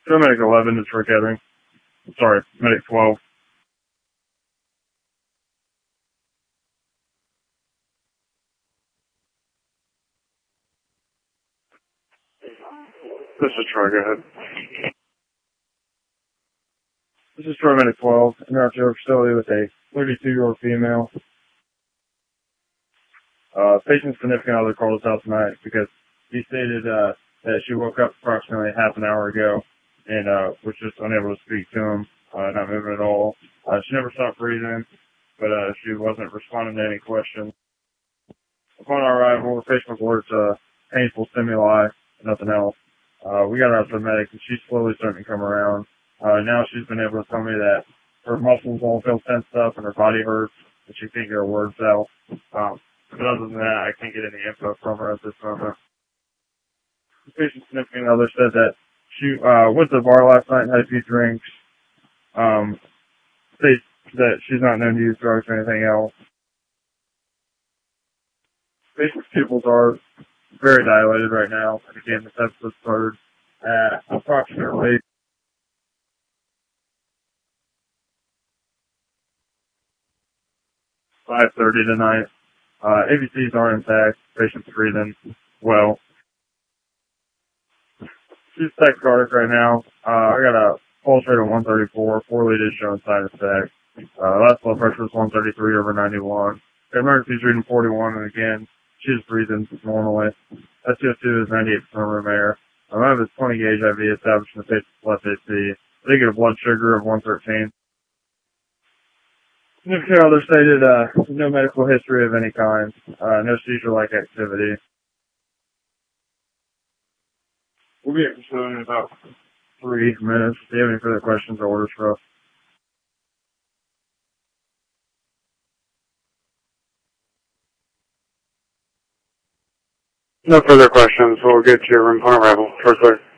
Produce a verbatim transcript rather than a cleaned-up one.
Show Medic eleven is for Kettering. Sorry, Medic twelve. This is Troy, go ahead. This is Troy Medic twelve, interrupt your facility with a thirty-two-year-old female. Uh, patient's significant other called us out tonight because he stated, uh, that she woke up approximately half an hour ago and, uh, was just unable to speak to him, uh, not moving at all. Uh, she never stopped breathing, but, uh, she wasn't responding to any questions. Upon our arrival, the patient reports, uh, painful stimuli, nothing else. Uh, we got her out to the medic and she's slowly starting to come around. Uh, now she's been able to tell me that her muscles all feel tensed up and her body hurts and she can't get her words out. Um, but other than that, I can't get any info from her at this moment. The patient's significant other said that she, uh, went to the bar last night and had a few drinks. Um, states that she's not known to use drugs or anything else. The patient's pupils are very dilated right now. And again, the episode started at approximately five thirty tonight. Uh, A B Cs are intact. Patient's breathing well. She's tachycardic right now. Uh, I got a pulse rate of one thirty-four. Four lead is showing sinus tach. Uh, last blood pressure was one thirty-three over ninety-one. The emergency's reading forty-one, and again, she's breathing normally. S C O two is ninety-eight percent room air. I have a twenty gauge I V established in the patient's left A C. I did get a blood sugar of one thirteen. Significant other stated, uh, no medical history of any kind, uh, no seizure-like activity. We'll be at facility in about three minutes. If you have any further questions or orders for us. No further questions. We'll get to your room on arrival. First,